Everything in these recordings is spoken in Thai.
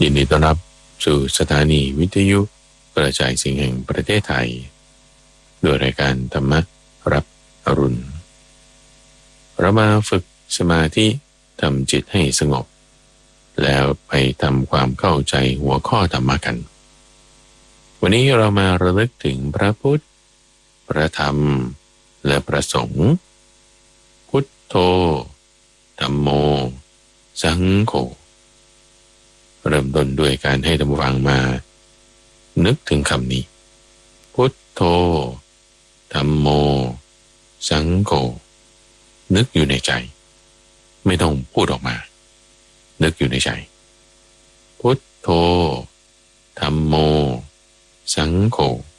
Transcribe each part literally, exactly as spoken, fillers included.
ยินดีต้อนรับสู่สถานีวิทยุกระจายเสียงแห่งประเทศไทยโดยรายการธรรมรับอรุณเรามาฝึกสมาธิทำจิตให้สงบแล้วไปทำความเข้าใจหัวข้อธรรมะกันวันนี้เรามาระลึกถึงพระพุทธพระธรรมและพระสงฆ์พุทโธธัมโมสังโฆเริ่มต้นด้วยการให้ท่านผู้ฟังมานึกถึงคำนี้พุทโธธัมโมสังโฆนึกอยู่ในใจไม่ต้องพูดออกมานึกอยู่ในใจพุทโธธัมโมสังโฆ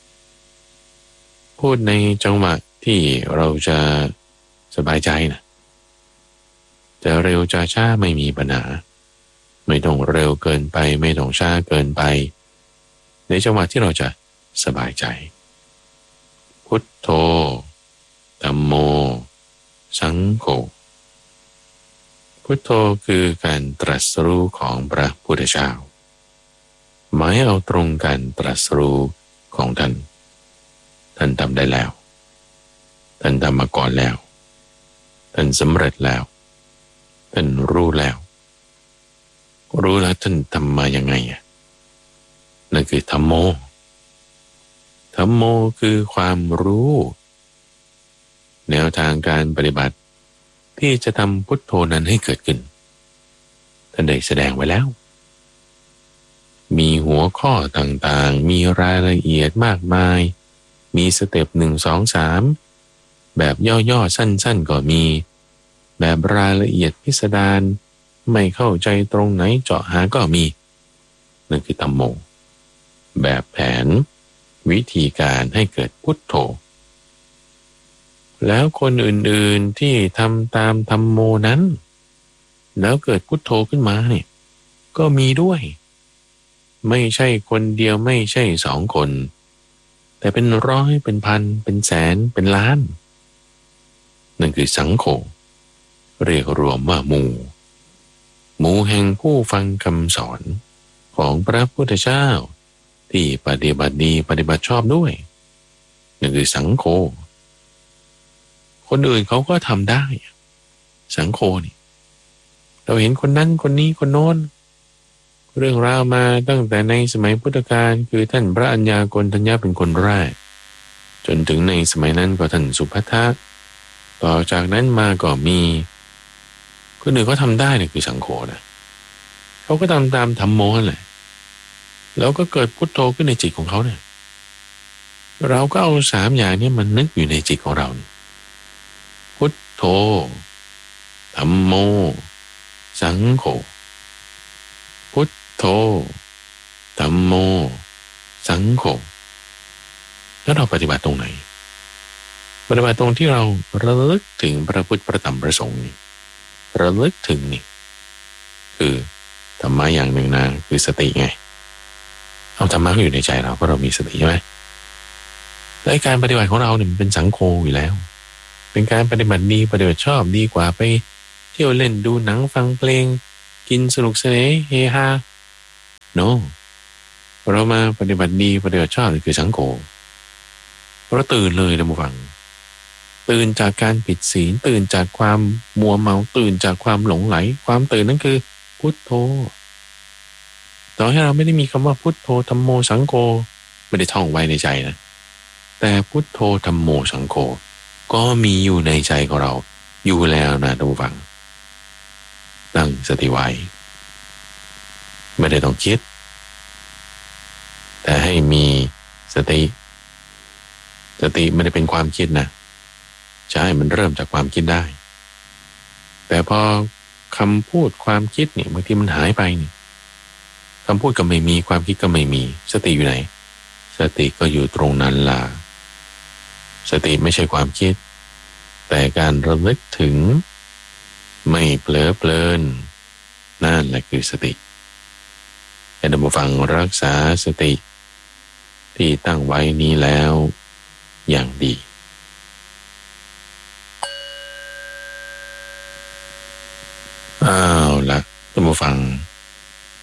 พูดในจังหวะที่เราจะสบายใจนะจะเร็วจะช้าไม่มีปัญหาไม่ต้องเร็วเกินไปไม่ต้องช้าเกินไปในจังหวะที่เราจะสบายใจพุทโธธัมโมสังโฆพุทโธคือการตรัสรู้ของพระพุทธเจ้าหมายเอาตรงการตรัสรู้ของท่านท่านทำได้แล้วท่านทำมาก่อนแล้วท่านสำเร็จแล้วท่านรู้แล้วรู้แล้วท่านทำมายังไงอ่ะนั่นคือธัมโมธัมโมคือความรู้แนวทางการปฏิบัติที่จะทำพุทโธนั้นให้เกิดขึ้นท่านได้แสดงไว้แล้วมีหัวข้อต่างๆมีรายละเอียดมากมายมีสเต็ปหนึ่งสองสามแบบย่อๆสั้นๆก็มีแบบรายละเอียดพิสดารไม่เข้าใจตรงไหนเจาะหาก็มีนั่นคือธัมโมแบบแผนวิธีการให้เกิดพุทโธแล้วคนอื่นๆที่ทำตามธัมโมนั้นแล้วเกิดพุทโธขึ้นมาเนี่ยก็มีด้วยไม่ใช่คนเดียวไม่ใช่สองคนแต่เป็นร้อยเป็นพันเป็นแสนเป็นล้านนั่นคือสังโฆเรียกรวมว่าหมู่หมู่แห่งผู้ฟังคำสอนของพระพุทธเจ้าที่ปฏิบัติดีปฏิบัติชอบด้วยนั่นคือสังโฆคนอื่นเขาก็ทำได้สังโฆนี่เราเห็นคนนั้นคนนี้คนโน้นเรื่องราวมาตั้งแต่ในสมัยพุทธกาลคือท่านพระอัญญาโกณฑัญญะเป็นคนแรกจนถึงในสมัยนั้นก็ท่านสุภัททะต่อจากนั้นมาก็มีคนอื่นก็ทำได้เนี่ยคือสังโฆนะเขาก็ทำตามธัมโมนั่นแหละแล้วก็เกิดพุทโธขึ้นในจิตของเขาเนี่ยเราก็เอาสามอย่างนี้มันนึกอยู่ในจิตของเราพุทโธธัมโมสังโฆพุทโธธัมโมสังโฆแล้วเราปฏิบัติตรงไหนปฏิบัติตรงที่เราระลึกถึงพระพุทธพระธรรมพระสงฆ์นี่ระลึกถึงนี่คือธรรมะอย่างหนึ่งนะคือสติไงเอาธรรมะอยู่ในใจเราเพราะเรามีสติใช่ไหมและการปฏิบัติของเราเนี่ยมันเป็นสังโฆอยู่แล้วเป็นการปฏิบัติดีปฏิบัติชอบดีกว่าไปเที่ยวเล่นดูหนังฟังเพลงกินสนุกสนานเฮฮาโนเรามาปฏิบัติดีปฏิบัติชอบคือสังโฆเราตื่นเลยนะผู้ฟังตื่นจากการผิดศีลตื่นจากความมัวเมาตื่นจากความหลงไหลความตื่นนั่นคือพุทโธต่อให้เราไม่ได้มีคำว่าพุทโธธัมโมสังโฆไม่ได้ท่องไว้ในใจนะแต่พุทโธธัมโมสังโฆก็มีอยู่ในใจของเราอยู่แล้วนะท่านผู้ฟังตั้งสติไว้ไม่ได้ต้องคิดแต่ให้มีสติสติไม่ได้เป็นความคิดนะใช่มันเริ่มจากความคิดได้แต่พอคำพูดความคิดเนี่ยบางทีมันหายไปเนี่ยคำพูดก็ไม่มีความคิดก็ไม่มีสติอยู่ไหนสติก็อยู่ตรงนั้นล่ะสติไม่ใช่ความคิดแต่การระลึกถึงไม่เผลอเพลินนั่นแหละคือสติให้ท่านผู้ฟังรักษาสติที่ตั้งไว้นี้แล้วอย่างดี อ้าวละท่านผู้ฟัง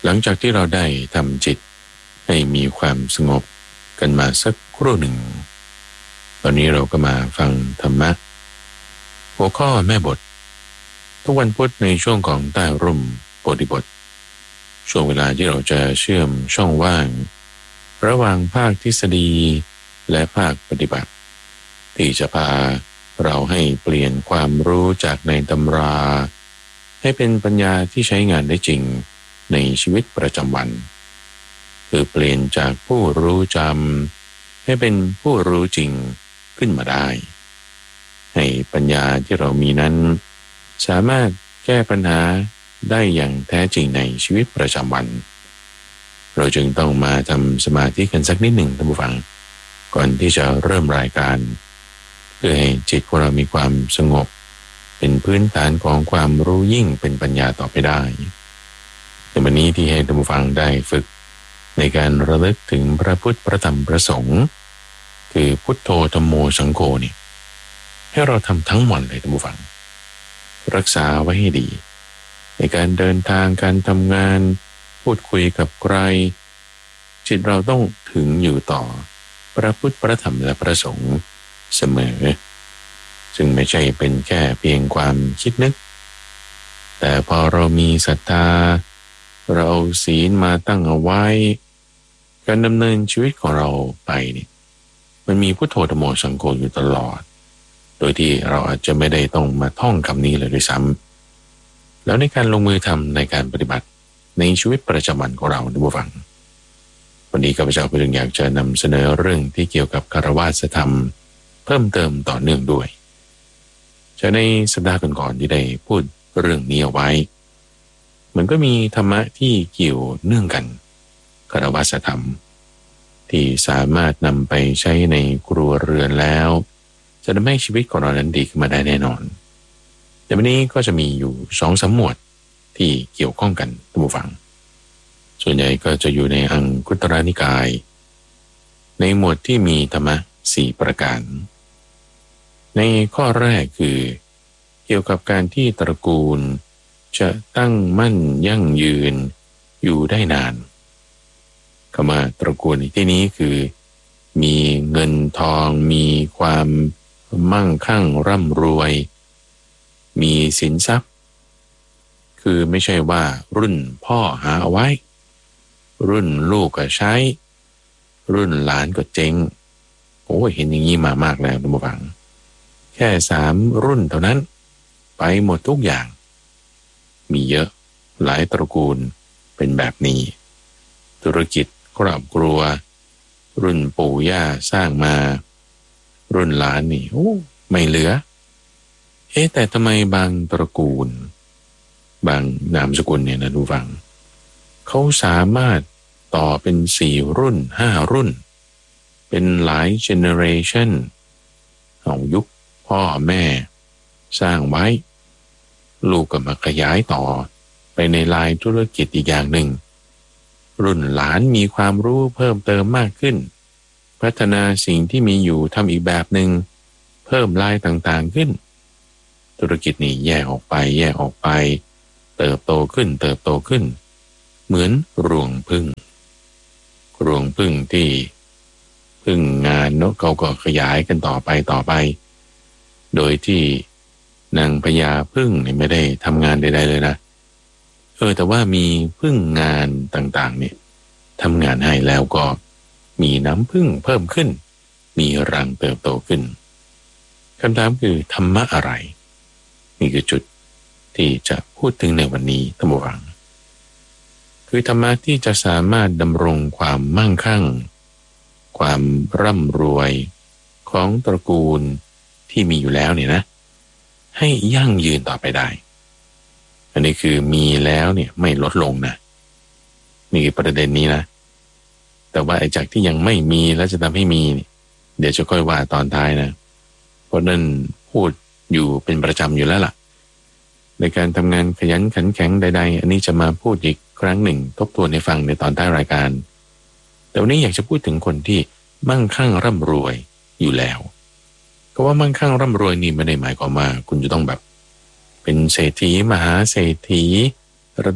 หลังจากที่เราได้ทำจิตให้มีความสงบกันมาสักครู่หนึ่งตอนนี้เราก็มาฟังธรรมะหัวข้อแม่บททุกวันพุธในช่วงของใต้ร่มโพธิบทช่วงเวลาที่เราจะเชื่อมช่องว่างระหว่างภาคทฤษฎีและภาคปฏิบัติที่จะพาเราให้เปลี่ยนความรู้จากในตำราให้เป็นปัญญาที่ใช้งานได้จริงในชีวิตประจำวันคือเปลี่ยนจากผู้รู้จำให้เป็นผู้รู้จริงขึ้นมาได้ให้ปัญญาที่เรามีนั้นสามารถแก้ปัญหาได้อย่างแท้จริงในชีวิตประจำวันเราจึงต้องมาทำสมาธิกันสักนิดหนึ่งท่านผู้ฟังก่อนที่จะเริ่มรายการเพื่อให้จิตของเรามีความสงบเป็นพื้นฐานของความรู้ยิ่งเป็นปัญญาต่อไปได้ในวันนี้ที่ให้ท่านผู้ฟังได้ฝึกในการระลึกถึงพระพุทธพระธรรมพระสงฆ์คือพุทโธธัมโมสังโฆนี่ให้เราทำทั้งวันเลยท่านผู้ฟังรักษาไว้ให้ดีในการเดินทางการทำงานพูดคุยกับใครจิตเราต้องถึงอยู่ต่อพระพุทธพระธรรมและพระสงฆ์เสมอซึ่งไม่ใช่เป็นแค่เพียงความคิดนึกแต่พอเรามีศรัทธาเราเอาศีลมาตั้งเอาไว้การดำเนินชีวิตของเราไปนี่มันมีพุทโธธัมโมสังโฆอยู่ตลอดโดยที่เราอาจจะไม่ได้ต้องมาท่องคำนี้เลยด้วยซ้ำแล้วในการลงมือทำในการปฏิบัติในชีวิตประจำวันของเราท่านผู้ฟังวันนี้ข้าพเจ้าเพียงอยากจะนำเสนอเรื่องที่เกี่ยวกับคฤหัสถธรรมเพิ่มเติมต่อเนื่องด้วยจะในสัปดาห์ก่อนๆที่ได้พูดเรื่องนี้เอาไว้มันก็มีธรรมะที่เกี่ยวเนื่องกันคฤหัสถธรรมที่สามารถนำไปใช้ในครัวเรือนแล้วจะทำให้ชีวิตของเรานั้นดีขึ้นมาได้แน่นอนแต่วันนี้ก็จะมีอยู่สองสามหมวดที่เกี่ยวข้องกันท่านผู้ฟังส่วนใหญ่ก็จะอยู่ในอังคุตรนิกายในหมวดที่มีธรรมะสี่ประการในข้อแรกคือเกี่ยวกับการที่ตระกูลจะตั้งมั่นยั่งยืนอยู่ได้นานคำว่าตระกูลในที่นี้คือมีเงินทองมีความมั่งคั่งร่ำรวยมีสินทรัพย์คือไม่ใช่ว่ารุ่นพ่อหาเอาไว้รุ่นลูกก็ใช้รุ่นหลานก็เจ๊งโอ้เห็นอย่างนี้มามากแล้วท่านผู้ฟังแค่สามรุ่นเท่านั้นไปหมดทุกอย่างมีเยอะหลายตระกูลเป็นแบบนี้ธุรกิจครอบครัวรุ่นปู่ย่าสร้างมารุ่นหลานนี่โอ้ไม่เหลือเอ๊ะแต่ทำไมบางตระกูลบางนามสกุลเนี่ยนะดูฟังเขาสามารถต่อเป็นสี่รุ่นห้ารุ่นเป็นหลายเจเนอเรชันของยุคพ่อแม่สร้างไว้ลูกก็มาขยายต่อไปในลายธุรกิจอีกอย่างหนึ่งรุ่นหลานมีความรู้เพิ่มเติมมากขึ้นพัฒนาสิ่งที่มีอยู่ทำอีกแบบหนึ่งเพิ่มลายต่างๆขึ้นธุรกิจนี้แยกออกไปแยกออกไปเติบโตขึ้นเติบโตขึ้นเหมือนรวงผึ้งรวงผึ้งที่พึ่งงานเนาะเขาก็ขยายกันต่อไปต่อไปโดยที่นางพญาผึ้งเนี่ยไม่ได้ทำงานใดๆเลยนะเออแต่ว่ามีผึ้งงานต่างๆเนี่ยทำงานให้แล้วก็มีน้ำผึ้งเพิ่มขึ้นมีรังเติบโตขึ้นคำถามคือธรรมะอะไรนี่คือจุดที่จะพูดถึงในวันนี้ท่านผู้ฟังคือธรรมะที่จะสามารถดำรงความมั่งคั่งความร่ำรวยของตระกูลที่มีอยู่แล้วเนี่ยนะให้ยั่งยืนต่อไปได้อันนี้คือมีแล้วเนี่ยไม่ลดลงนะนี่คือประเด็นนี้นะแต่ว่าไอ้จากที่ยังไม่มีแล้วจะทำให้มีเดี๋ยวจะค่อยว่าตอนท้ายนะเพราะนั่นพูดอยู่เป็นประจำอยู่แล้วล่ะในการทำงานขยันขันแข็งใดๆอันนี้จะมาพูดอีกครั้งหนึ่งทบทวนให้ฟังในตอนท้ายรายการแต่วันนี้อยากจะพูดถึงคนที่มั่งคั่งร่ำรวยอยู่แล้วก็ว่ามั่งคั่งร่ำรวยนี่ไม่ได้หมายความว่าคุณจะต้องแบบเป็นเศรษฐีมหาเศรษฐีระดับ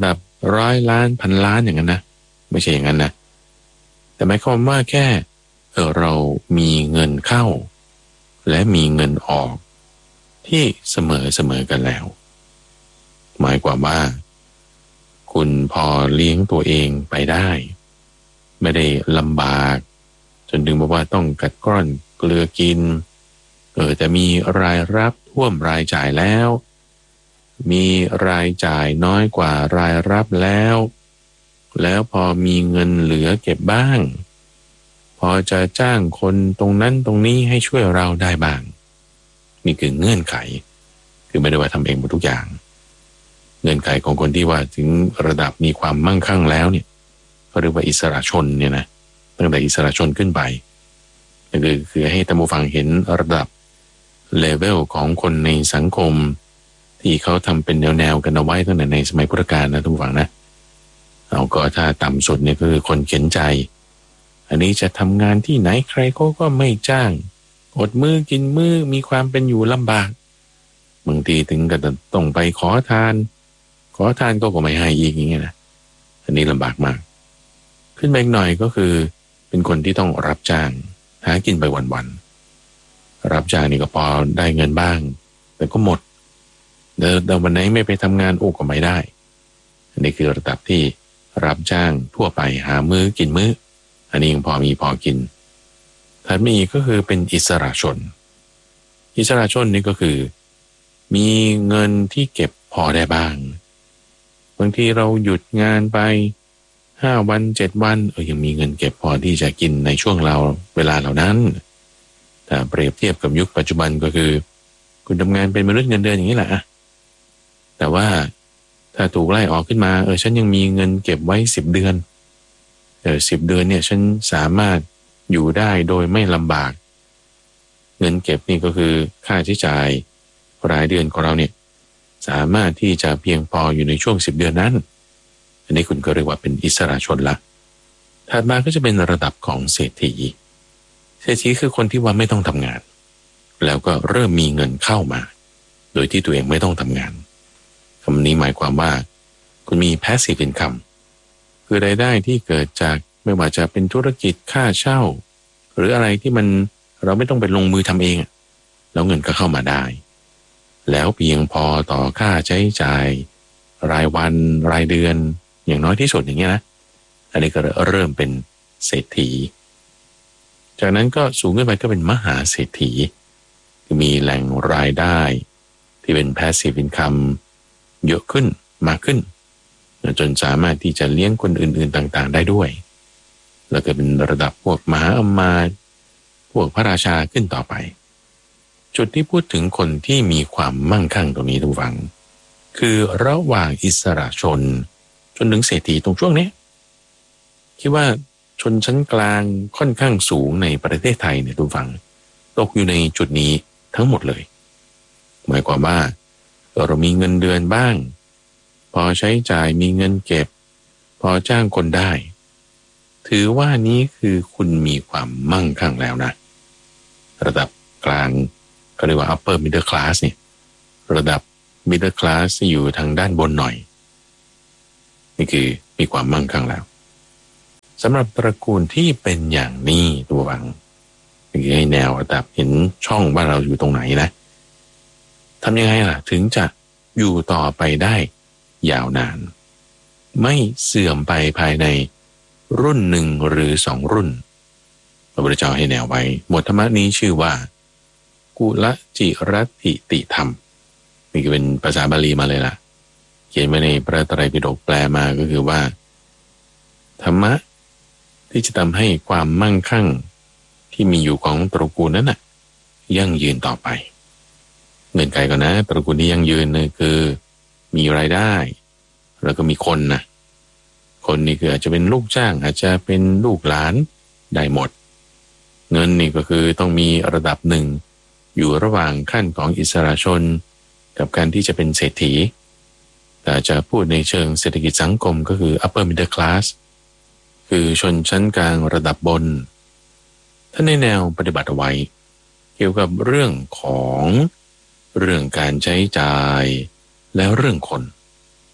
ร้อยล้านพันล้านอย่างนั้นนะไม่ใช่อย่างนั้นนะแต่หมายความว่าแค่เออเรามีเงินเข้าและมีเงินออกที่เสมอเสมอกันแล้วหมายความว่าคุณพอเลี้ยงตัวเองไปได้ไม่ได้ลำบากจนถึงบอกว่าต้องกัดกร่อนเกลือกินเออแต่มีรายรับท่วมรายจ่ายแล้วมีรายจ่ายน้อยกว่ารายรับแล้วแล้วพอมีเงินเหลือเก็บบ้างพอจะจ้างคนตรงนั้นตรงนี้ให้ช่วยเราได้บ้างนี่คือเงื่อนไขคือไม่ได้ว่าทำเองหมดทุกอย่างเงื่อนไขของคนที่ว่าถึงระดับมีความมั่งคั่งแล้วเนี่ยเขาเรียกว่าอิสระชนเนี่ยนะตั้งแต่อิสระชนขึ้นไปคือคือให้ท่านผู้ฟังเห็นระดับเลเวลของคนในสังคมที่เขาทำเป็นแนวๆกันเอาไว้ตั้งแต่ในสมัยพุทธกาลนะท่านผู้ฟังนะเอาก็ถ้าต่ำสุดเนี่ยก็คือคนเข็นใจอันนี้จะทำงานที่ไหนใครเขาก็ไม่จ้างอดมือกินมือมีความเป็นอยู่ลำบากบางทีถึงกับต้องไปขอทานขอทานก็ก็ไม่ให้อีกอย่างเงี้ยนะอันนี้ลำบากมากขึ้นไปอีกหน่อยก็คือเป็นคนที่ต้องรับจ้างหากินไปวันๆรับจ้างนี่ก็พอได้เงินบ้างแต่ก็หมดเดี๋ยววันไหนไม่ไปทำงานโอ้ก็ไม่ได้อันนี้คือระดับที่รับจ้างทั่วไปหามื้อกินมื้ออันนี้ยังพอมีพอกินถัดมาอีกก็คือเป็นอิสระชนอิสระชนนี่ก็คือมีเงินที่เก็บพอได้บ้างบางทีเราหยุดงานไปห้าวันเจ็ดวันเออยังมีเงินเก็บพอที่จะกินในช่วงเราเวลาเหล่านั้นแต่เปรียบเทียบกับยุคปัจจุบันก็คือคุณทำงานเป็นมนุษย์เงินเดือนอย่างนี้แหละแต่ว่าถ้าถูกไล่ออกขึ้นมาเออฉันยังมีเงินเก็บไว้สิบเดือนเออสิบเดือนเนี่ยฉันสามารถอยู่ได้โดยไม่ลำบากเงินเก็บนี่ก็คือค่าใช้จ่ายรายเดือนของเราเนี่ยสามารถที่จะเพียงพออยู่ในช่วงสิบเดือนนั้นอันนี้คุณก็เรียกว่าเป็นอิสระชนละถัดมาก็จะเป็นระดับของเศรษฐีเศรษฐีคือคนที่ว่าไม่ต้องทำงานแล้วก็เริ่มมีเงินเข้ามาโดยที่ตัวเองไม่ต้องทำงานคำนี้หมายความว่าคุณมี passive income คือรายได้ที่เกิดจากไม่ว่าจะเป็นธุรกิจค่าเช่าหรืออะไรที่มันเราไม่ต้องไปลงมือทำเองแล้วเงินก็เข้ามาได้แล้วเพียงพอต่อค่าใช้จ่ายรายวันรายเดือนอย่างน้อยที่สุดอย่างเงี้ยนะอันนี้ก็เริ่มเป็นเศรษฐีจากนั้นก็สูงขึ้นไปก็เป็นมหาเศรษฐีคือมีแหล่งรายได้ที่เป็น passive income เยอะขึ้นมากขึ้นจนสามารถที่จะเลี้ยงคนอื่นๆต่างๆได้ด้วยแล้วก็เป็นระดับพวกมหาอมาตย์พวกพระราชาขึ้นต่อไปจุดที่พูดถึงคนที่มีความมั่งคั่งตรงนี้ทุกฝังคือระหว่างอิสระชนจนถึงเศรษฐีตรงช่วงนี้คิดว่าชนชั้นกลางค่อนข้างสูงในประเทศไทยเนี่ยทุกฝังตกอยู่ในจุดนี้ทั้งหมดเลยหมายความว่าเรามีเงินเดือนบ้างพอใช้จ่ายมีเงินเก็บพอจ้างคนได้ถือว่านี้คือคุณมีความมั่งคั่งแล้วนะระดับกลางก็เรียกว่า upper middle class เนี่ยระดับ middle class ที่อยู่ทางด้านบนหน่อยนี่คือมีความมั่งคั่งแล้วสำหรับตระกูลที่เป็นอย่างนี้ตัววังคือให้แนวระดับเห็นช่องว่าเราอยู่ตรงไหนนะทำยังไงล่ะถึงจะอยู่ต่อไปได้ยาวนานไม่เสื่อมไปภายในรุ่นหนึ่งหรือสองรุ่นพระพุทธเจ้าให้แนวไว้บทธรรมนี้ชื่อว่ากุลจิรัตถิติธรรมนี่ก็เป็นภาษาบาลีมาเลยล่ะเขียนไว้ในพระไตรปิฎกแปลมาก็คือว่าธรรมะที่จะทำให้ความมั่งคั่งที่มีอยู่ของตระกูลนั้นน่ะยั่งยืนต่อไปเงื่อนไขก่อนนะตระกูลที่ยั่งยืนเนี่ยคือมีรายได้แล้วก็มีคนนะคนนี่คืออาจจะเป็นลูกจ้างอาจจะเป็นลูกหลานได้หมดเงินนี่ก็คือต้องมีระดับหนึ่งอยู่ระหว่างขั้นของอิสระชนกับการที่จะเป็นเศรษฐีแต่จะพูดในเชิงเศรษฐกิจสังคมก็คือ upper middle class คือชนชั้นกลางระดับบนท่านในแนวปฏิบัติเอาไว้เกี่ยวกับเรื่องของเรื่องการใช้จ่ายและเรื่องคน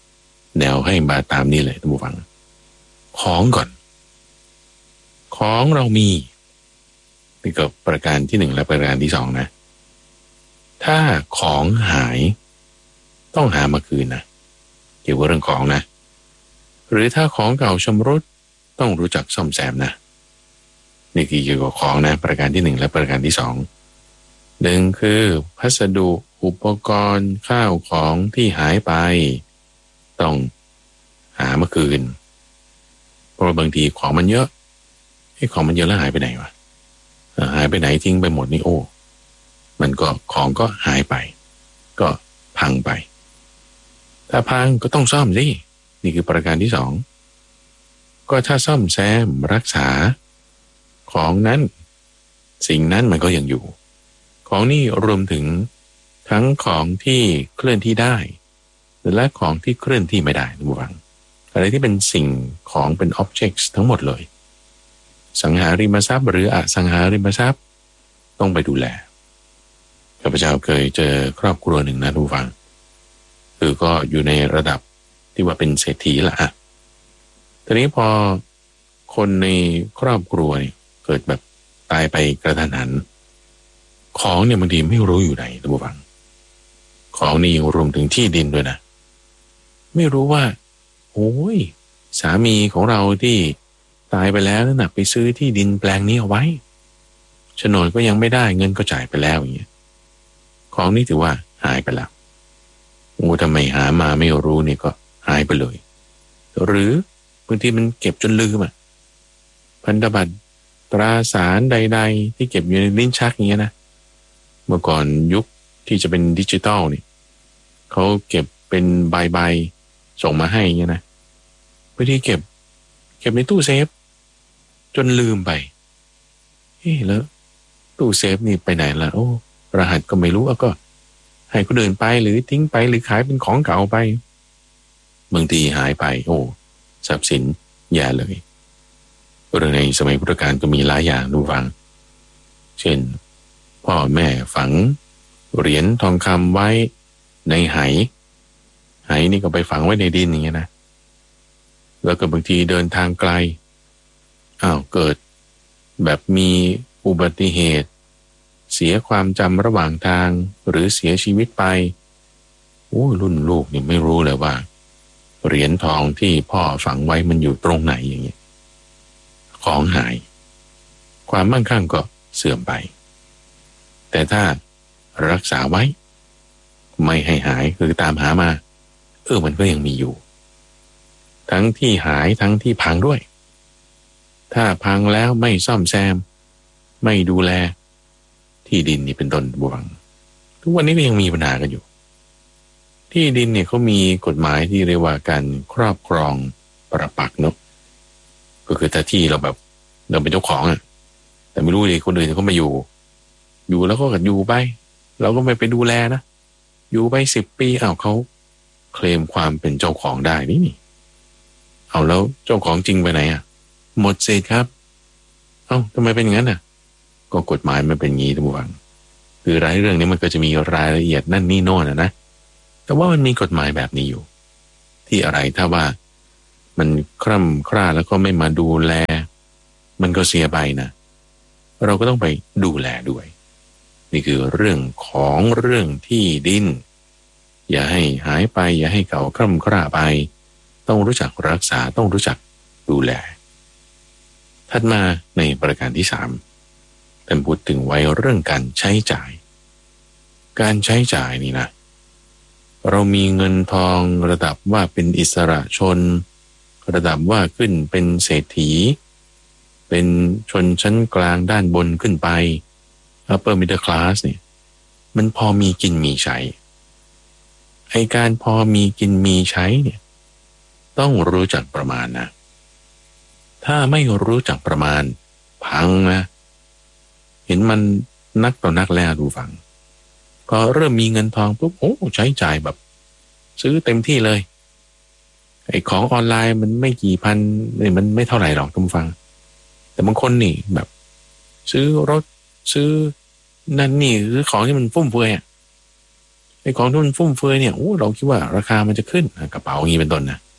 แนวให้มาตามนี้เลยท่านผู้ฟังของก่อนของเรามีนี่ก็ประการที่หนึ่งและประการที่สองนะถ้าของหายต้องหามาคืนนะเกี่ยวกับเรื่องของนะหรือถ้าของเก่าชำรุดต้องรู้จักซ่อมแซมนะนี่คือเกี่ยวกับของนะประการที่หนึ่งและประการที่สองหนึ่งคือพัสดุอุปกรณ์ข้าวของที่หายไปต้องหามาคืนเพราะบางทีของมันเยอะไอ้ของมันเยอะแล้วหายไปไหนวะหายไปไหนทิ้งไปหมดนี่โอ้มันก็ของก็หายไปก็พังไปถ้าพังก็ต้องซ่อมสินี่คือประการที่สองก็ถ้าซ่อมแซมรักษาของนั้นสิ่งนั้นมันก็ยังอยู่ของนี่รวมถึงทั้งของที่เคลื่อนที่ได้และของที่เคลื่อนที่ไม่ได้นะบุฟังอะไรที่เป็นสิ่งของเป็น objects ทั้งหมดเลยสังหาริมทรัพย์หรืออสังหาริมทรัพย์ต้องไปดูแลข้าพเจ้าเคยเจอครอบครัวหนึ่งนะทุกฟังคือก็อยู่ในระดับที่ว่าเป็นเศรษฐีละทีนี้พอคนในครอบครัวเนี่ยเกิดแบบตายไปกระทันหันของเนี่ยบางทีไม่รู้อยู่ไหนทุกฟังของนี่รวมถึงที่ดินด้วยนะไม่รู้ว่าโอ้ยสามีของเราที่ตายไปแล้วนั่นนะไปซื้อที่ดินแปลงนี้เอาไว้โฉนดก็ยังไม่ได้เงินก็จ่ายไปแล้วอย่างเงี้ยของนี่ถือว่าหายไปแล้วโอ้ทำไมหามาไม่รู้นี่ก็หายไปเลยหรือบางทีมันเก็บจนลืมอ่ะพันธบัตรตราสารใดๆที่เก็บอยู่ในลิ้นชักอย่างเงี้ยนะเมื่อก่อนยุคที่จะเป็นดิจิตอลนี่เขาเก็บเป็นใบๆส่งมาให้อย่างเงี้ยนะบางทีเก็บเก็บในตู้เซฟจนลืมไปเฮ้แล้วตู้เซฟนี่ไปไหนล่ะโอ้รหัสก็ไม่รู้ก็ให้คนอื่นไปหรือทิ้งไปหรือขายเป็นของเก่าไปบางทีหายไปโอ้ทรัพย์สินแย่เลยเรื่องในสมัยพุทธกาลก็มีหลายอย่างดูฟังเช่นพ่อแม่ฝังเหรียญทองคำไว้ในไหไหนี่ก็ไปฝังไว้ในดินอย่างเงี้ยนะแล้วก็บางทีเดินทางไกลอ้าวเกิดแบบมีอุบัติเหตุเสียความจำระหว่างทางหรือเสียชีวิตไปโอ้รุ่นลูกนี่ไม่รู้เลยว่าเหรียญทองที่พ่อฝังไว้มันอยู่ตรงไหนอย่างเงี้ยของหายความมั่งคั่งก็เสื่อมไปแต่ถ้ารักษาไว้ไม่ให้หายคือตามหามาเออมันก็ยังมีอยู่ทั้งที่หายทั้งที่พังด้วยถ้าพังแล้วไม่ซ่อมแซมไม่ดูแลที่ดินนี่เป็นต้นบวงทุกวันนี้ก็ยังมีปัญหากันอยู่ที่ดินเนี่ยเขามีกฎหมายที่เรียกว่าการครอบครองปรปักษ์เนาะก็คือถ้าที่เราแบบเราเป็นเจ้าของอ่ะแต่ไม่รู้ดิคนอื่นเขามาอยู่อยู่แล้วก็อยู่ไปเราก็ไม่ไปดูแลนะอยู่ไปสิบปีอ้าวเขาเคลมความเป็นเจ้าของได้นี่นี่เอาแล้วเจ้าของจริงไปไหนอ่ะหมดสิทธิ์ครับเอ้าทำไมเป็นอย่างนั้นอ่ะก็กฎหมายมันเป็นงี้ทุกวันคือรายเรื่องนี้มันก็จะมีรายละเอียดนั่นนี่โน่นนะนะแต่ว่ามันมีกฎหมายแบบนี้อยู่ที่อะไรถ้าว่ามันคร่ำคร่าแล้วก็ไม่มาดูแลมันก็เสียไปนะเราก็ต้องไปดูแลด้วยนี่คือเรื่องของเรื่องที่ดินอย่าให้หายไปอย่าให้เก่าคร่ำคร่าไปต้องรู้จักรักษาต้องรู้จักดูแลถัดมาในประการที่สามท่านพูดถึงไว้เรื่องการใช้จ่ายการใช้จ่ายนี่นะเรามีเงินทองระดับว่าเป็นอิสระชนระดับว่าขึ้นเป็นเศรษฐีเป็นชนชั้นกลางด้านบนขึ้นไป upper middle class เนี่ยมันพอมีกินมีใช้ไอ้การพอมีกินมีใช้เนี่ยต้องรู้จักประมาณนะถ้าไม่รู้จักประมาณพังนะเห็นมันนักต่อนักแล้วดูฟังก็เริ่มมีเงินทองปุ๊บโอ้ใช้จ่ายแบบซื้อเต็มที่เลยไอ้ของออนไลน์มันไม่กี่พันนี่มันไม่เท่าไหร่หรอกทุกฟังแต่บางคนนี่แบบซื้อรถซื้อนั่นนี่ซื้อของที่มันฟุ่มเฟือยอ่ะไอ้ของที่มันฟุ่มเฟือยเนี่ยโอ้เราคิดว่าราคามันจะขึ้นกระเป๋าอย่างนี้เป็นต้นนะ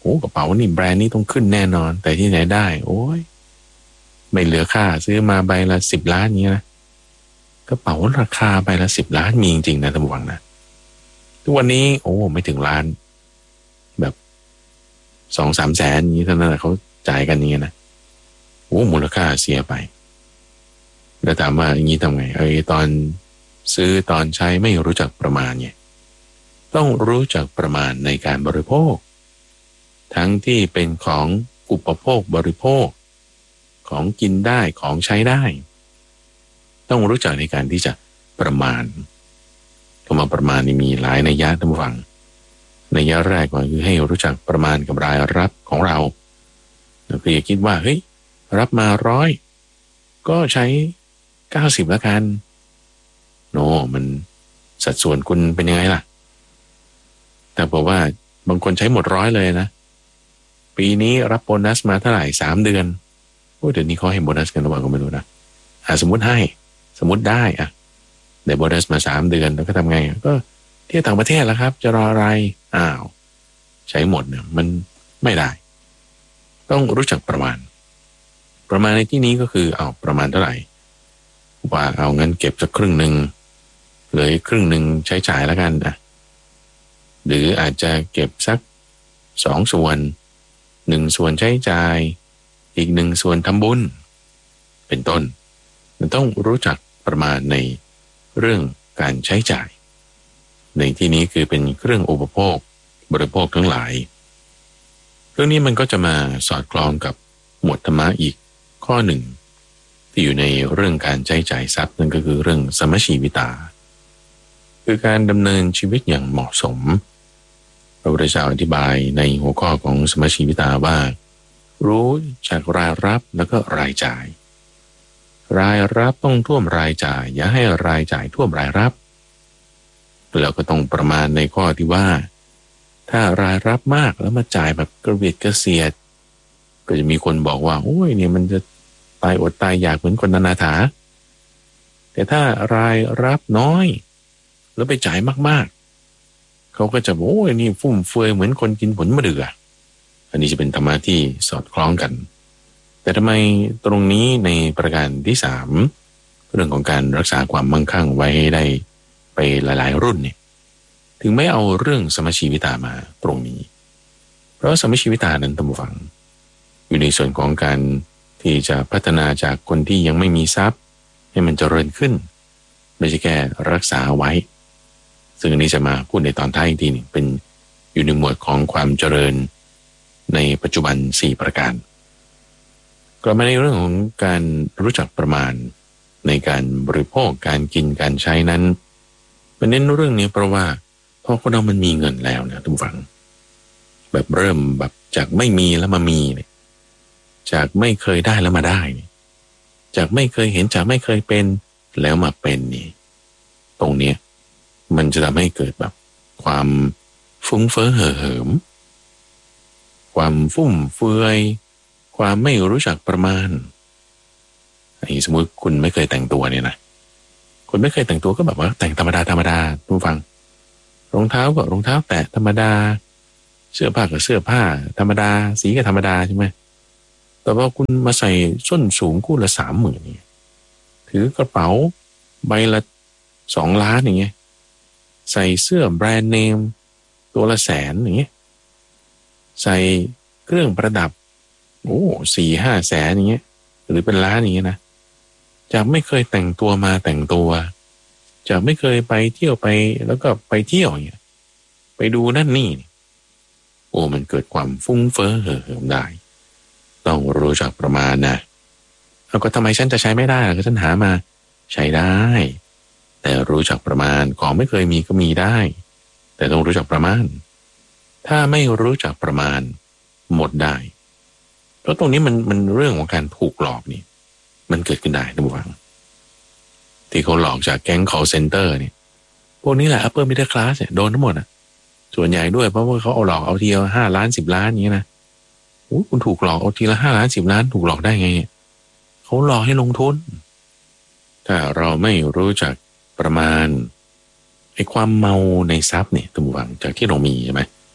โอ้กระเป๋านี่แบรนด์นี้ต้องขึ้นแน่นอนแต่ที่ไหนได้โอ้ยไม่เหลือค่าซื้อมาใบละสิบล้านนี้นะกระเป๋าราคาใบละสิบล้านมีจริงๆนะท่านผู้ฟังนะทุกวันนี้โอ้ไม่ถึงล้านแบบสองสามแสนนี้เท่านั้นแหละเขาจ่ายกันอย่างเงี้ยนะโอ้มูลค่าเสียไปแล้วถามว่าอย่างนี้ทำไงไอ้ตอนซื้อตอนใช้ไม่รู้จักประมาณเนี่ยต้องรู้จักประมาณในการบริโภคทั้งที่เป็นของอุปโภคบริโภคของกินได้ของใช้ได้ต้องรู้จักในการที่จะประมาณคำว่าประมาณนี่มีหลายนัยยะท่านผู้ฟังนัยยะแรกก็คือให้รู้จักประมาณกับรายรับของเราเราคืออย่าคิดว่าเฮ้ยรับมาร้อยก็ใช้เก้าสิบแล้วกันโนมันสัดส่วนคุณเป็นยังไงล่ะแต่บอกว่าบางคนใช้หมดร้อยเลยนะปีนี้รับโบนัสมาเท่าไหร่สามเดือนโอ้เดี๋ยวนี้เขาให้โบนัสกันหรือเปล่าก็ไม่รู้นะอ่าสมมติให้สมมติได้อ่ะได้โบนัสมาสามเดือนแล้วก็ทำไงก็เที่ยวต่างประเทศแล้วครับจะรออะไรอ้าวใช้หมดเนี่ยมันไม่ได้ต้องรู้จักประมาณประมาณในที่นี้ก็คือเอาประมาณเท่าไหร่ว่าเอาเงินเก็บสักครึ่งหนึ่งเหลือครึ่งหนึ่งใช้จ่ายแล้วกันอ่ะหรืออาจจะเก็บสักสองส่วนหนึ่งส่วนใช้จ่ายอีกหนึ่งส่วนทำบุญเป็นต้นมันต้องรู้จักประมาณในเรื่องการใช้จ่ายในที่นี้คือเป็นเครื่องอุปโภคบริโภคทั้งหลายเรื่องนี้มันก็จะมาสอดคล้องกับหมวดธรรมะอีกข้อหนึ่งที่อยู่ในเรื่องการใช้จ่ายทรัพย์นั่นก็คือเรื่องสมชีวิตาคือการดำเนินชีวิตอย่างเหมาะสมพระพุทธเจ้าอธิบายในหัวข้อของสมชีวิตาว่ารู้จักรายรับแล้วก็รายจ่ายรายรับต้องท่วมรายจ่ายอย่าให้รายจ่ายท่วมรายรับแล้วก็ต้องประมาณในข้อที่ว่าถ้ารายรับมากแล้วมาจ่ายแบบกระเบียดกระเสียดก็จะมีคนบอกว่าโอ้ยเนี่ยมันจะตายอดตายอยากเหมือนคนอนาถาแต่ถ้ารายรับน้อยแล้วไปจ่ายมากๆเขาก็จะบอกโอ้ยนี่ฟุ่มเฟือยเหมือนคนกินผลมะเดื่ออันนี้จะเป็นธรรมะที่สอดคล้องกันแต่ทำไมตรงนี้ในประการที่สามเรื่องของการรักษาความมั่งคั่งไว้ได้ไปหลายๆรุ่นเนี่ยถึงไม่เอาเรื่องสมชีวิตามาตรงนี้เพราะสมชีวิตานั้นท่านผู้ฟังอยู่ในส่วนของการที่จะพัฒนาจากคนที่ยังไม่มีทรัพย์ให้มันเจริญขึ้นไม่ใช่แค่รักษาไว้ซึ่งอันนี้จะมาพูดในตอนท้ายอีกทีนึงเป็นอยู่ในหมวดของความเจริญในปัจจุบันสี่ประการกลับมาในเรื่องของการรู้จักประมาณในการบริโภคการกินการใช้นั้นมันเน้นเรื่องนี้เพราะว่าพอคนเรามันมีเงินแล้วนะทุกฝังแบบเริ่มแบบจากไม่มีแล้วมามีเนี่ยจากไม่เคยได้แล้วมาได้เนี่ยจากไม่เคยเห็นจากไม่เคยเป็นแล้วมาเป็นนี่ตรงเนี้ยมันจะทำให้เกิดแบบความฟุ้งเฟ้อเห่อเหิมความฟุ่มเฟือยความไม่รู้จักประมาณไอ้สมมติคุณไม่เคยแต่งตัวเนี่ยนะคุณไม่เคยแต่งตัวก็แบบว่าแต่งธรรมดาธรรมดาทุกฟังรองเท้าก็รองเท้าแตะธรรมดาเสื้อผ้าก็เสื้อผ้าธรรมดาสีก็ธรรมดาใช่ไหมแต่ว่าคุณมาใส่ส้นสูงคู่ละสามหมื่นนี่ถือกระเป๋าใบละสองล้านอย่างเงี้ยใส่เสื้อแบรนด์เนมตัวละแสนอย่างเงี้ยใส่เครื่องประดับโอ้สี่ห้าแสนอย่างเงี้ยหรือเป็นล้านอย่างเงี้ยนะจากไม่เคยแต่งตัวมาแต่งตัวจากไม่เคยไปเที่ยวไปแล้วก็ไปเที่ยวอย่างเงี้ยไปดูนั่นนี่โอ้มันเกิดความฟุ้งเฟ้อเห่อเหิมได้ต้องรู้จักประมาณนะแล้วก็ทำไมฉันจะใช้ไม่ได้ล่ะก็ฉันหามาใช้ได้แต่รู้จักประมาณของไม่เคยมีก็มีได้แต่ต้องรู้จักประมาณถ้าไม่รู้จักประมาณหมดได้เพราะตรงนี้มันมันเรื่องของการถูกหลอกนี่มันเกิดขึ้นได้ท่านผู้ฟังที่เขาหลอกจากแก๊ง call center เนี่ยพวกนี้แหละ upper middle class เนี่ยโดนทั้งหมดอ่ะส่วนใหญ่ด้วยเพราะว่าเขาเอาหลอกเอาทีละห้าล้านสิบล้านอย่างนี้นะโอ้คุณถูกหลอกเอาทีละห้าล้านสิบล้านถูกหลอกได้ไงเขาหลอกให้ลงทุนถ้าเราไม่รู้จักประมาณไอ้ความเมาในทรัพย์เนี่ยท่านผู้ฟังจากที่เรามีใช่ไหม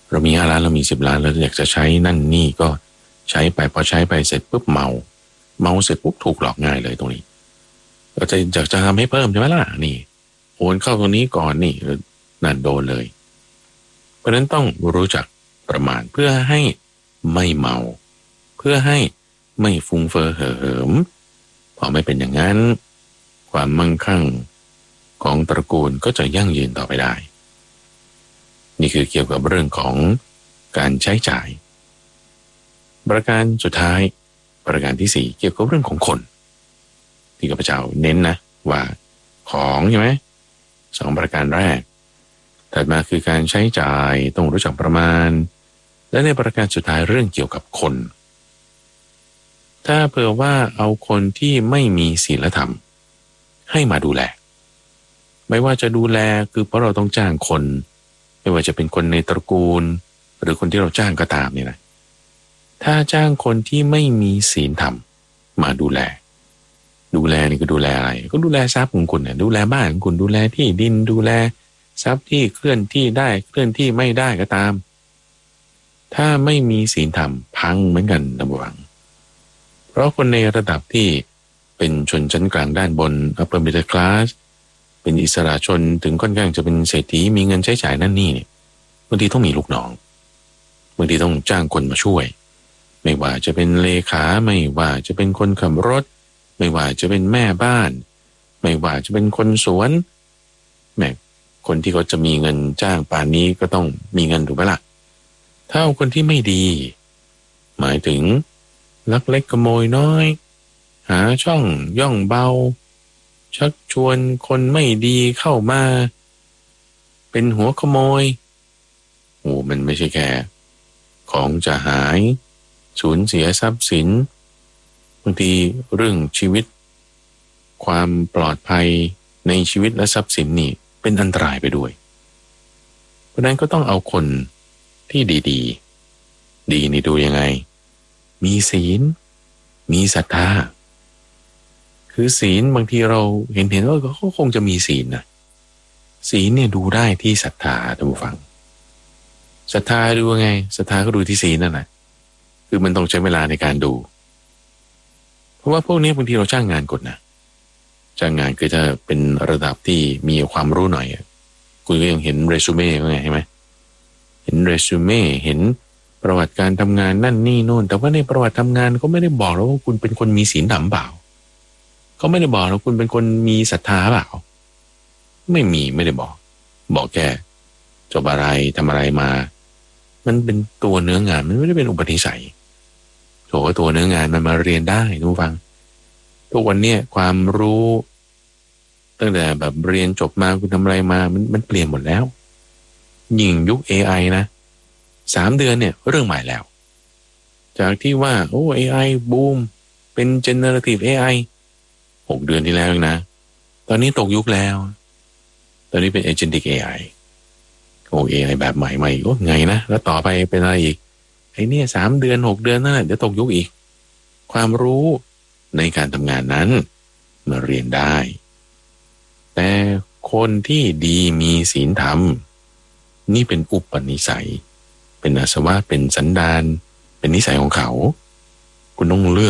เรามีห้าล้านเรามีสิบล้านเราอยากจะใช้นั่นนี่ก็ใช้ไปพอใช้ไปเสร็จปุ๊บเมาเมาเสร็จปุ๊บถูกหลอกง่ายเลยตรงนี้เราจะอยากจะทำให้เพิ่มใช่ไหมล่ะนี่โอนเข้าตรงนี้ก่อนนี่นั่นโดนเลยเพราะนั้นต้องรู้จักประมาณเพื่อให้ไม่เมาเพื่อให้ไม่ฟุ้งเฟ้อเห่อเหิมพอไม่เป็นอย่างนั้นความมั่งคั่งของตระกูลก็จะยั่งยืนต่อไปได้นี่คือเกี่ยวกับเรื่องของการใช้จ่ายประการสุดท้ายประการที่สี่เกี่ยวกับเรื่องของคนที่ข้าพเจ้าเน้นนะว่าของใช่ไหมสองประการแรกถัดมาคือการใช้จ่ายต้องรู้จักประมาณและในประการสุดท้ายเรื่องเกี่ยวกับคนถ้าเผื่อว่าเอาคนที่ไม่มีศีลธรรมให้มาดูแลไม่ว่าจะดูแลคือเพราะเราต้องจ้างคนไม่ว่าจะเป็นคนในตระกูลหรือคนที่เราจ้างก็ตามเนี่ยนะถ้าจ้างคนที่ไม่มีศีลธรรมมาดูแลดูแลนี่ก็ดูแลอะไรก็ดูแลทรัพย์ของคุณเนี่ยดูแลบ้านของคุณดูแลที่ดินดูแลทรัพย์ที่เคลื่อนที่ได้เคลื่อนที่ไม่ได้ก็ตามถ้าไม่มีศีลธรรมพังเหมือนกันนะบังเพราะคนในระดับที่เป็นชนชั้นกลางด้านบน upper middle class เป็นอิสระชนถึงค่อนข้างจะเป็นเศรษฐีมีเงินใช้จ่ายนั่นนี่เนี่ยบางทีต้องมีลูกน้องบางทีต้องจ้างคนมาช่วยไม่ว่าจะเป็นเลขาไม่ว่าจะเป็นคนขับรถไม่ว่าจะเป็นแม่บ้านไม่ว่าจะเป็นคนสวนแม่คนที่เขาจะมีเงินจ้างป่านนี้ก็ต้องมีเงินถูกไหมล่ะถ้าเอาคนที่ไม่ดีหมายถึงลักเล็กขโมยน้อยหาช่องย่องเบาชักชวนคนไม่ดีเข้ามาเป็นหัวขโมยโอ้มันไม่ใช่แค่ของจะหายสูญเสียทรัพย์สินบางทีเรื่องชีวิตความปลอดภัยในชีวิตและทรัพย์สินนี่เป็นอันตรายไปด้วยเพราะนั้นก็ต้องเอาคนที่ดีๆ ด, ดีนี่ดูยังไงมีศีลมีศรัทธาคือศีลบางทีเราเห็นเห็นว่าเขาคงจะมีศีลนะศีลเนี่ยดูได้ที่ศรัทธาท่านผู้ฟังศรัทธาดูยังไงศรัทธาก็ดูที่ศีลนั่นแหละคือมันต้องใช้เวลาในการดูเพราะว่าพวกนี้บางทีเราจ้างงานกดนะจ้างงานคือจะเป็นระดับที่มีความรู้หน่อยคุณก็ยังเห็นเรซูเม่ว่าไงใช่ไหมเห็นเรซูเม่เห็นประวัติการทำงานนั่นนี่โน่นแต่ว่าในประวัติทำงานเขาไม่ได้บอกแล้วว่าคุณเป็นคนมีศีลธรรมเปล่าเขาไม่ได้บอกแล้วคุณเป็นคนมีศรัทธาเปล่าไม่มีไม่ได้บอกบอกแค่จบอะไรทำอะไรมามันเป็นตัวเนื้องานมันไม่ได้เป็นอุปนิสัยโถตัวเนื้องานมันมาเรียนได้ทุกฟังทุกวันนี้ความรู้ตั้งแต่แบบเรียนจบมาคุณทำอะไรมามันมันเปลี่ยนหมดแล้วยิ่งยุค เอ ไอ นะสามเดือนเนี่ยเรื่องใหม่แล้วจากที่ว่าโอ้ เอ ไอ บูมเป็น generative เอ ไอ หกเดือนที่แล้วนะตอนนี้ตกยุคแล้วตอนนี้เป็น agentic เอ ไอ โอ้ เอ ไอ แบบใหม่ใหม่โอ้ไงนะแล้วต่อไปเป็นอะไรอีกไอ้นี่สามเดือนหกเดือนนั่นแหละเดี๋ยวตกยุคอีกความรู้ในการทำงานนั้นมาเรียนได้แต่คนที่ดีมีศีลธรรมนี่เป็นอุปนิสัยเป็นอาสวะเป็นสันดานเป็นนิสัยของเขาคุณต้องเลือก